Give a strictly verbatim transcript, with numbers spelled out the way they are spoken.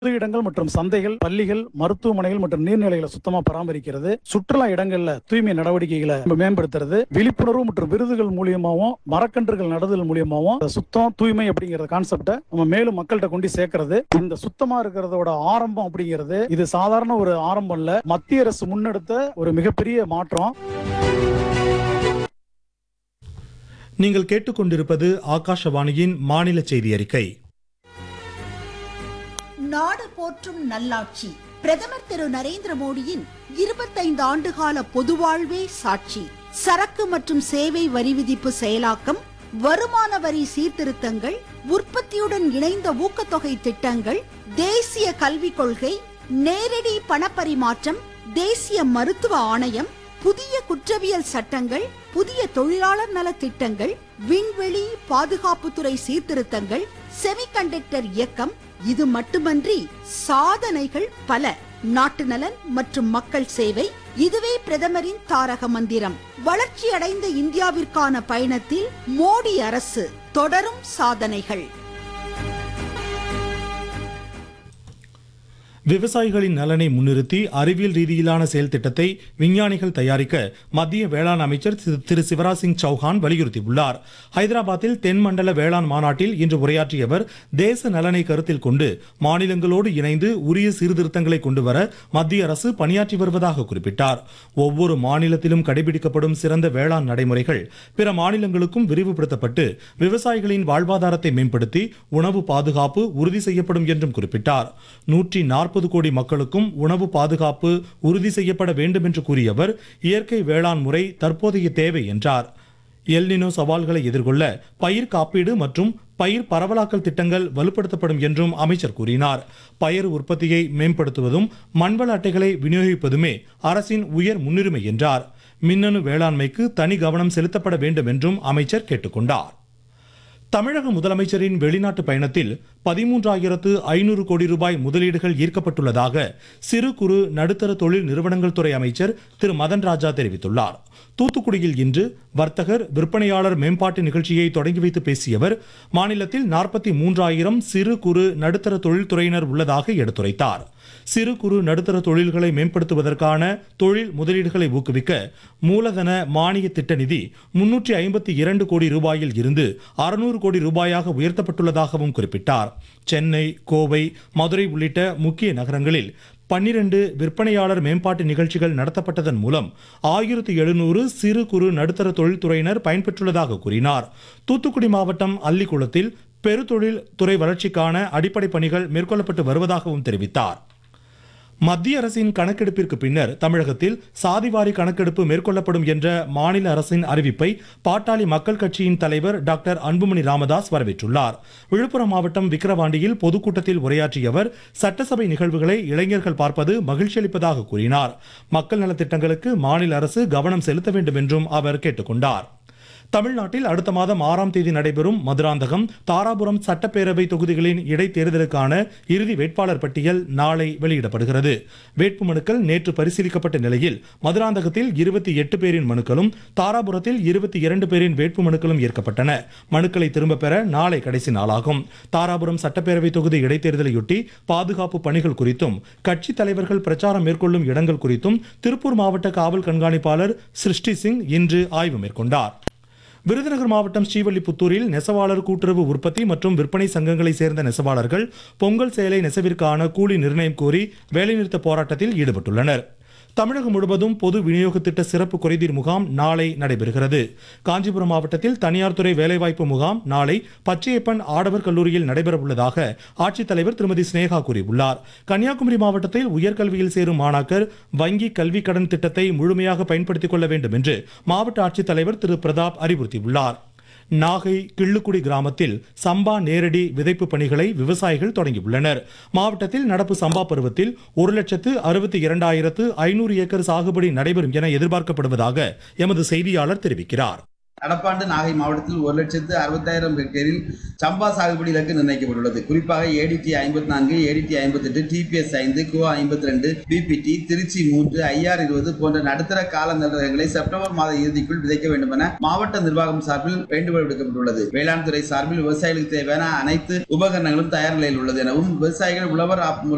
பொது இடங்கள் மற்றும் சந்தைகள், பள்ளிகள், மருத்துவமனைகள் மற்றும் நீர்நிலைகளை சுத்தமா பராமரிக்கிறது, சுற்றுலா இடங்கள்ல தூய்மை நடவடிக்கைகளை மேம்படுத்துறது, விழிப்புணர்வு மற்றும் விருதுகள் மூலியமாவும் மரக்கன்றுகள் நடுதல் மூலியமாவும் சுத்தம் தூய்மை அப்படிங்கிற கான்செப்டை நம்ம மேலும் மக்கள்கிட்ட கொண்டு சேர்க்கிறது. இந்த சுத்தமா இருக்கிறதோட ஆரம்பம் அப்படிங்கிறது இது சாதாரண ஒரு ஆரம்பம் இல்ல, மத்திய அரசு முன்னெடுத்த ஒரு மிகப்பெரிய மாற்றம். நீங்கள் கேட்டுக்கொண்டிருப்பது ஆகாஷவாணியின் மாநில செய்தி அறிக்கை. நாடு போற்றும் நல்லாட்சி பிரதமர் திரு நரேந்திர மோடியின் இருபத்தைந்து ஆண்டுகால பொதுவாழ்வே சாட்சி. சரக்கு மற்றும் சேவை வரி விதிப்பு செயலாக்கம், வருமான வரி சீர்திருத்தங்கள், உற்பத்தியுடன் இணைந்த ஊக்கத்தொகை திட்டங்கள், தேசிய கல்விக் கொள்கை, நேரடி பணப்பரிமாற்றம், தேசிய மருத்துவ ஆணையம், புதிய குற்றவியல் சட்டங்கள், புதிய தொழிலாளர் நல திட்டங்கள், விண்வெளி பாதுகாப்புத்துறை சீர்திருத்தங்கள், செமிகண்டக்டர் இயக்கம், இது மட்டுமன்றி சாதனைகள் பல. நாட்டு நலன் மற்றும் மக்கள் சேவை, இதுவே பிரதமரின் தாரக மந்திரம். வளர்ச்சி அடைந்த இந்தியாவிற்கான பயணத்தில் மோடி அரசு தொடரும் சாதனைகள். விவசாயிகளின் நலனை முன்னிறுத்தி அறிவியல் ரீதியிலான செயல் திட்டத்தை விஞ்ஞானிகள் தயாரிக்க மத்திய வேளாண் அமைச்சர் திரு சிவராஜ் சிங் சௌஹான் வலியுறுத்தியுள்ளார். ஹைதராபாத்தில் தென்மண்டல வேளாண் மாநாட்டில் இன்று உரையாற்றிய அவர், தேச நலனை கருத்தில் கொண்டு மாநிலங்களோடு இணைந்து உரிய சீர்திருத்தங்களை கொண்டுவர மத்திய அரசு பணியாற்றி வருவதாக குறிப்பிட்டார். ஒவ்வொரு மாநிலத்திலும் கடைபிடிக்கப்படும் சிறந்த வேளாண் நடைமுறைகள் பிற மாநிலங்களுக்கும் விரிவுபடுத்தப்பட்டு விவசாயிகளின் வாழ்வாதாரத்தை மேம்படுத்தி உணவு பாதுகாப்பு உறுதி செய்யப்படும் என்றும் குறிப்பிட்டார். நூற்றி நாற்பது கோடி மக்களுக்கும் உணவு பாதுகாப்பு உறுதி செய்யப்பட வேண்டும் என்று கூறிய அவர், இயற்கை வேளாண் முறை தற்போதைய தேவை என்றார். எல்னினோ சவால்களை எதிர்கொள்ள பயிர் காப்பீடு மற்றும் பயிர் பரவலாக்கல் திட்டங்கள் வலுப்படுத்தப்படும் என்றும் அமைச்சர் கூறினார். பயிர் உற்பத்தியை மேம்படுத்துவதும் மண்வள அட்டைகளை விநியோகிப்பதுமே அரசின் உயர் முன்னுரிமை என்றார். மின்னணு வேளாண்மைக்கு தனி கவனம் செலுத்தப்பட வேண்டும் என்றும் அமைச்சர் கேட்டுக்கொண்டார். தமிழக முதலமைச்சரின் வெளிநாட்டு பயணத்தில் பதிமூன்றாயிரத்து ஐநூறு கோடி ரூபாய் முதலீடுகள் ஈர்க்கப்பட்டுள்ளதாக சிறு குறு நடுத்தர தொழில் நிறுவனங்கள் துறை அமைச்சர் திரு மதன் ராஜா தெரிவித்துள்ளார். தூத்துக்குடியில் இன்று வர்த்தகர் விற்பனையாளர் மேம்பாட்டு நிகழ்ச்சியை தொடங்கி வைத்து பேசிய அவர், மாநிலத்தில் நாற்பத்தி மூன்றாயிரம் சிறு குறு நடுத்தர தொழில்துறையினர் உள்ளதாக எடுத்துரைத்தார். சிறு குறு நடுத்தர தொழில்களை மேம்படுத்துவதற்கான தொழில் முதலீடுகளை ஊக்குவிக்க மூலதன மானிய திட்ட நிதி முன்னூற்றி ஐம்பத்தி இரண்டு கோடி ரூபாயில் இருந்து அறுநூறு கோடி ரூபாயாக உயர்த்தப்பட்டுள்ளதாகவும் குறிப்பிட்டார். சென்னை, கோவை, மதுரை உள்ளிட்ட முக்கிய நகரங்களில் பன்னிரண்டு விற்பனையாளர் மேம்பாட்டு நிகழ்ச்சிகள் நடத்தப்பட்டதன் மூலம் ஆயிரத்தி எழுநூறு சிறு குறு நடுத்தர தொழில்துறையினர் பயன்பெற்றுள்ளதாக கூறினார். தூத்துக்குடி மாவட்டம் அல்லிக்குளத்தில் பெருதொழில் துறை வளர்ச்சிக்கான அடிப்படை பணிகள் மேற்கொள்ளப்பட்டு வருவதாகவும் தெரிவித்தார். மத்திய அரசின் கணக்கெடுப்பிற்கு பின்னர் தமிழகத்தில் சாதிவாரி கணக்கெடுப்பு மேற்கொள்ளப்படும் என்ற மாநில அரசின் அறிவிப்பை பாட்டாளி மக்கள் கட்சியின் தலைவர் டாக்டர் அன்புமணி ராமதாஸ் வரவேற்றுள்ளார். விழுப்புரம் மாவட்டம் விக்கிரவாண்டியில் பொதுக்கூட்டத்தில் உரையாற்றிய அவர், சட்டசபை நிகழ்வுகளை இளைஞர்கள் பார்ப்பது மகிழ்ச்சி அளிப்பதாக கூறினார். மக்கள் நலத்திட்டங்களுக்கு மாநில அரசு கவனம் செலுத்த வேண்டும் என்றும் அவர் கேட்டுக்கொண்டார். தமிழ்நாட்டில் அடுத்த மாதம் ஆறாம் தேதி நடைபெறும் மதுராந்தகம், தாராபுரம் சட்டப்பேரவை தொகுதிகளின் இடைத்தேர்தலுக்கான இறுதி வேட்பாளர் பட்டியல் நாளை வெளியிடப்படுகிறது. வேட்புமனுக்கள் நேற்று பரிசீலிக்கப்பட்ட நிலையில் மதுராந்தகத்தில் இருபத்தி எட்டு பேரின் மனுக்களும் தாராபுரத்தில் இருபத்தி இரண்டு பேரின் வேட்புமனுக்களும் ஏற்கப்பட்டன. மனுக்களை திரும்பப் பெற நாளை கடைசி நாளாகும். தாராபுரம் சட்டப்பேரவை தொகுதி இடைத்தேர்தலையொட்டி பாதுகாப்பு பணிகள் குறித்தும் கட்சி தலைவர்கள் பிரச்சாரம் மேற்கொள்ளும் இடங்கள் குறித்தும் திருப்பூர் மாவட்ட காவல் கண்காணிப்பாளர் சிருஷ்டி சிங் இன்று ஆய்வு மேற்கொண்டார். விருதுநகர் மாவட்டம் ஸ்ரீவல்லிபுத்தூரில் நெசவாளர் கூட்டுறவு உற்பத்தி மற்றும் விற்பனை சங்கங்களை சேர்ந்த நெசவாளர்கள் பொங்கல் சேலை நெசவிற்கான கூலி நிர்ணயம் கோரி வேலைநிறுத்த போராட்டத்தில் ஈடுபட்டுள்ளனர். தமிழகம் முழுவதும் பொது விநியோக திட்ட சிறப்பு குறைதீர் முகாம் நாளை நடைபெறுகிறது. காஞ்சிபுரம் மாவட்டத்தில் தனியார் துறை வேலைவாய்ப்பு முகாம் நாளை பச்சையப்பன் ஆடவர் கல்லூரியில் நடைபெற உள்ளதாக ஆட்சித்தலைவர் திருமதி ஸ்னேகா கூறியுள்ளார். கன்னியாகுமரி மாவட்டத்தில் உயர்கல்வியில் சேரும் மாணாக்கர் வங்கி கல்வி கடன் திட்டத்தை முழுமையாக பயன்படுத்திக் கொள்ள வேண்டும் என்று மாவட்ட ஆட்சித்தலைவர் திரு பிரதாப் அறிவுறுத்தியுள்ளார். நாகை கிள்ளுக்குடி கிராமத்தில் சம்பா நேரடி விதைப்பு பணிகளை விவசாயிகள் தொடங்கியுள்ளனர். மாவட்டத்தில் நடப்பு சம்பா பருவத்தில் ஒரு லட்சத்து அறுபத்தி இரண்டாயிரத்து ஐநூறு ஏக்கர் சாகுபடி நடைபெறும் என எதிர்பார்க்கப்படுவதாக எமது செய்தியாளர் தெரிவிக்கிறார். நடப்பாண்டு நாகை மாவட்டத்தில் ஒரு லட்சத்து அறுபத்தாயிரம் ஹெக்டேரில் சம்பா சாகுபடி இலக்கு நிர்ணயிக்கப்பட்டுள்ளது. குறிப்பாக ஏடிடி ஐம்பத்தி நான்கு, ஏடிடி ஐம்பத்தி எட்டு, டிபிஎஸ் ஐந்து, குவா ஐம்பத்தி ரெண்டு, பிபிடி, திருச்சி மூன்று, ஐஆர் இருபது போன்ற நடுத்தர கால நிலங்களை செப்டம்பர் மாத இறுதிக்குள் விதைக்க வேண்டும் என மாவட்ட நிர்வாகம் சார்பில் வேண்டுகோள் விடுக்கப்பட்டுள்ளது. வேளாண் துறை சார்பில் விவசாயிகளுக்கு தேவையான அனைத்து உபகரணங்களும் தயார் நிலையில் உள்ளது எனவும் விவசாயிகள் உழவர்